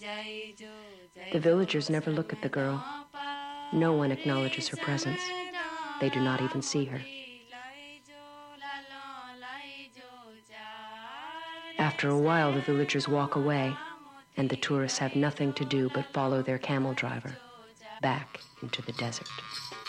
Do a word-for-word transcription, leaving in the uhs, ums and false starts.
The villagers never look at the girl. No one acknowledges her presence. They do not even see her. After a while, the villagers walk away, and the tourists have nothing to do but follow their camel driver back into the desert.